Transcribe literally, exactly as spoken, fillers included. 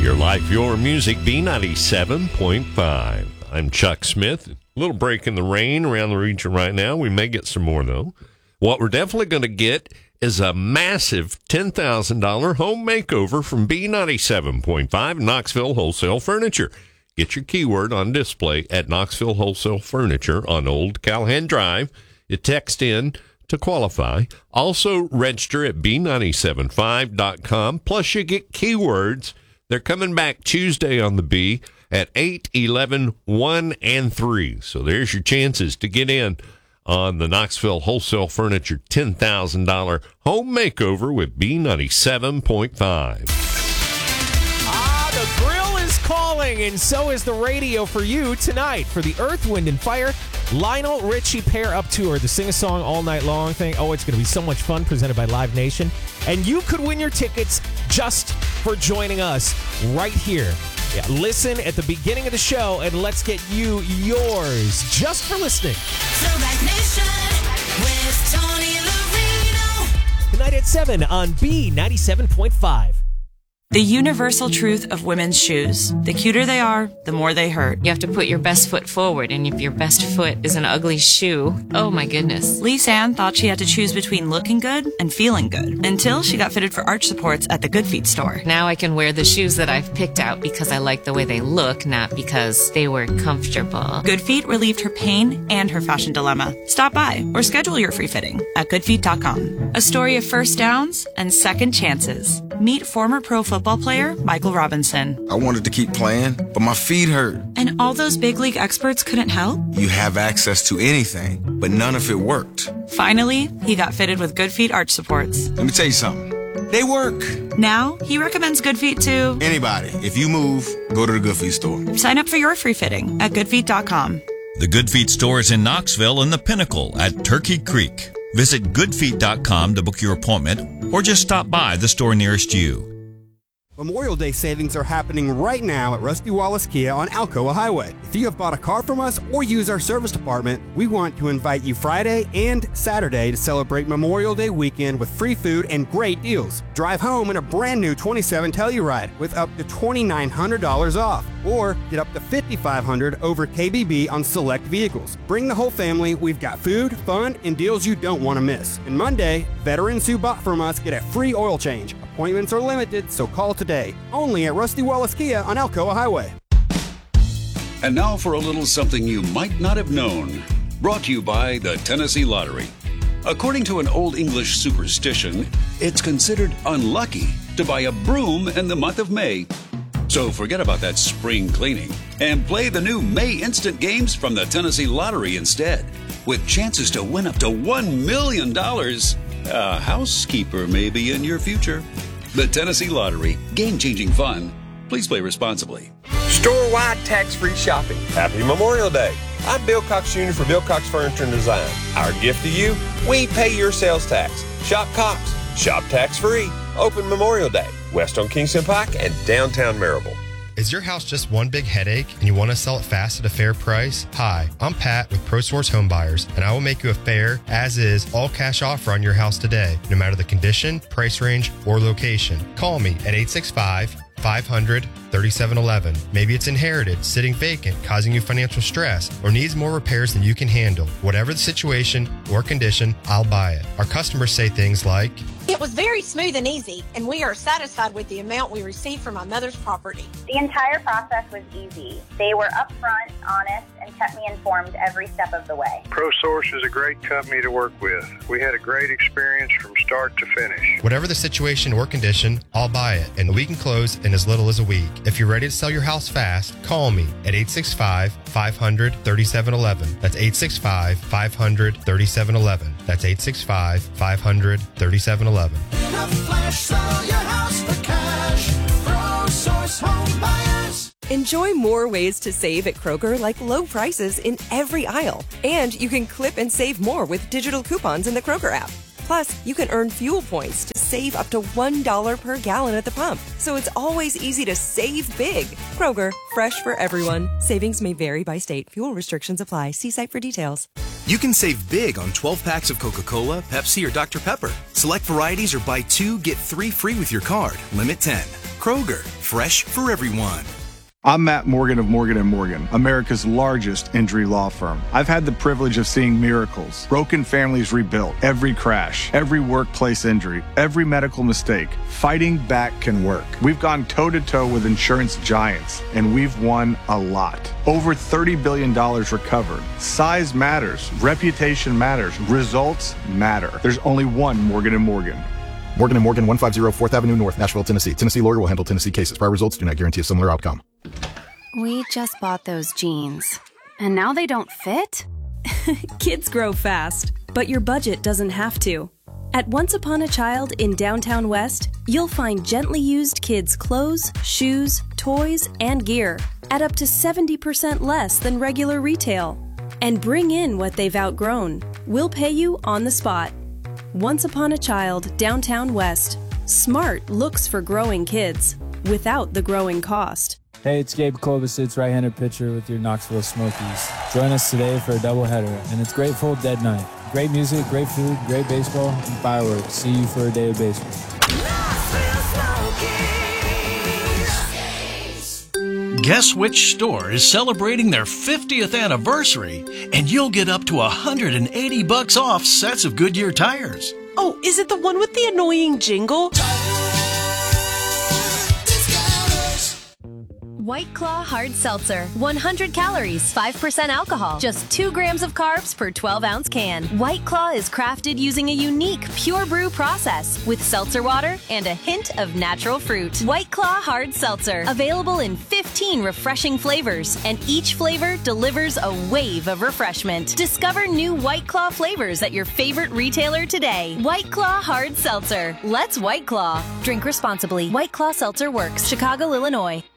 Your life, your music, B ninety-seven point five. I'm Chuck Smith. A little break in the rain around the region right now. We may get some more, though. What we're definitely going to get is a massive ten thousand dollars home makeover from B ninety-seven point five, Knoxville Wholesale Furniture. Get your keyword on display at Knoxville Wholesale Furniture on Old Callahan Drive. You text in to qualify. Also register at B nine seven five dot com. Plus you get keywords. They're coming back Tuesday on the B at eight, eleven, one, and three. So there's your chances to get in on the Knoxville Wholesale Furniture ten thousand dollars home makeover with B ninety-seven point five. Ah, the grill is calling, and so is the radio for you tonight for the Earth, Wind, and Fire Lionel Richie Pair Up Tour, the sing-a-song all night long thing. Oh, it's going to be so much fun, presented by Live Nation. And you could win your tickets just for joining us right here. Yeah, listen at the beginning of the show, and let's get you yours just for listening. Throwback Nation with Tony Marino. Tonight at seven on B ninety-seven point five. The universal truth of women's shoes. The cuter they are, the more they hurt. You have to put your best foot forward, and if your best foot is an ugly shoe, oh my goodness. Lise Ann thought she had to choose between looking good and feeling good until she got fitted for arch supports at the Good Feet store. Now I can wear the shoes that I've picked out because I like the way they look, not because they were comfortable. Good Feet relieved her pain and her fashion dilemma. Stop by or schedule your free fitting at good feet dot com. A story of first downs and second chances. Meet former pro football player Michael Robinson. I wanted to keep playing, but my feet hurt. And all those big league experts couldn't help? You have access to anything, but none of it worked. Finally, he got fitted with Good Feet arch supports. Let me tell you something. They work. Now, he recommends Good Feet to anybody. If you move, go to the Good Feet store. Sign up for your free fitting at good feet dot com. The Good Feet store is in Knoxville and the Pinnacle at Turkey Creek. Visit good feet dot com to book your appointment or just stop by the store nearest you. Memorial Day savings are happening right now at Rusty Wallace Kia on Alcoa Highway. If you have bought a car from us or use our service department, we want to invite you Friday and Saturday to celebrate Memorial Day weekend with free food and great deals. Drive home in a brand new twenty-seven Telluride with up to twenty-nine hundred dollars off, or get up to fifty-five hundred dollars over K B B on select vehicles. Bring the whole family. We've got food, fun, and deals you don't want to miss. And Monday, veterans who bought from us get a free oil change. Appointments are limited, so call today. Only at Rusty Wallace Kia on Alcoa Highway. And now for a little something you might not have known. Brought to you by the Tennessee Lottery. According to an Old English superstition, it's considered unlucky to buy a broom in the month of May. So forget about that spring cleaning and play the new May Instant games from the Tennessee Lottery instead, with chances to win up to one million dollars. A housekeeper may be in your future. The Tennessee Lottery. Game-changing fun. Please play responsibly. Store-wide tax-free shopping. Happy Memorial Day. I'm Bill Cox Junior for Bill Cox Furniture and Design. Our gift to you, we pay your sales tax. Shop Cox. Shop tax-free. Open Memorial Day. West on Kingston Pike and downtown Marable. Is your house just one big headache and you want to sell it fast at a fair price? Hi, I'm Pat with ProSource Home Buyers, and I will make you a fair, as-is, all-cash offer on your house today, no matter the condition, price range, or location. Call me at eight six five, five hundred, thirty-seven eleven. Maybe it's inherited, sitting vacant, causing you financial stress, or needs more repairs than you can handle. Whatever the situation or condition, I'll buy it. Our customers say things like, "It was very smooth and easy, and we are satisfied with the amount we received from my mother's property." The entire process was easy. They were upfront, honest, and kept me informed every step of the way. ProSource is a great company to work with. We had a great experience from start to finish. Whatever the situation or condition, I'll buy it, and we can close in as little as a week. If you're ready to sell your house fast, call me at eight six five, five hundred, thirty-seven eleven. That's eight six five, five hundred, thirty-seven eleven. That's eight six five, five hundred, thirty-seven eleven. In a flash, sell your house for cash. ProSource Home Buyers. Enjoy more ways to save at Kroger, like low prices in every aisle. And you can clip and save more with digital coupons in the Kroger app. Plus, you can earn fuel points to save up to one dollar per gallon at the pump. So it's always easy to save big. Kroger, fresh for everyone. Savings may vary by state. Fuel restrictions apply. See site for details. You can save big on twelve packs of Coca-Cola, Pepsi, or Doctor Pepper. Select varieties or buy two, get three free with your card. Limit ten. Kroger, fresh for everyone. I'm Matt Morgan of Morgan and Morgan, America's largest injury law firm. I've had the privilege of seeing miracles, broken families rebuilt, every crash, every workplace injury, every medical mistake. Fighting back can work. We've gone toe-to-toe with insurance giants, and we've won a lot. Over thirty billion dollars recovered. Size matters. Reputation matters. Results matter. There's only one Morgan and Morgan. Morgan and Morgan, one fifty fourth Avenue North, Nashville, Tennessee. Tennessee lawyer will handle Tennessee cases. Prior results do not guarantee a similar outcome. We just bought those jeans, and now they don't fit? Kids grow fast, but your budget doesn't have to. At Once Upon a Child in Downtown West, you'll find gently used kids' clothes, shoes, toys, and gear at up to seventy percent less than regular retail. And bring in what they've outgrown. We'll pay you on the spot. Once Upon a Child, Downtown West. Smart looks for growing kids without the growing cost. Hey, it's Gabe Klobuchar, right-handed pitcher with your Knoxville Smokies. Join us today for a doubleheader, and it's Grateful Dead Night. Great music, great food, great baseball, and fireworks. See you for a day of baseball. Guess which store is celebrating their fiftieth anniversary, and you'll get up to one hundred eighty bucks off sets of Goodyear tires. Oh, is it the one with the annoying jingle? White Claw Hard Seltzer. one hundred calories, five percent alcohol, just two grams of carbs per twelve ounce can. White Claw is crafted using a unique pure brew process with seltzer water and a hint of natural fruit. White Claw Hard Seltzer. Available in fifteen refreshing flavors, and each flavor delivers a wave of refreshment. Discover new White Claw flavors at your favorite retailer today. White Claw Hard Seltzer. Let's White Claw. Drink responsibly. White Claw Seltzer Works. Chicago, Illinois.